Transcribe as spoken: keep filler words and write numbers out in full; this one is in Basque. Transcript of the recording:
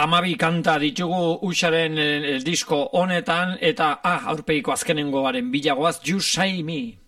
Amabi kanta ditugu Usaren disko honetan, eta ah, aurpegiko azkenengoaren bilagoaz, You Say Me.